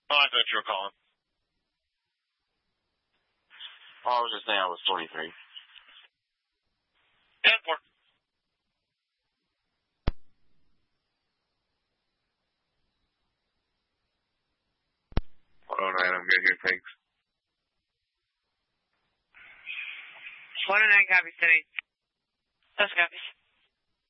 Oh, I thought you were calling. Oh, I was just saying I was 23. Yeah, 4. Oh, 9, I'm good here, thanks. 109 copy, steady. Those copies.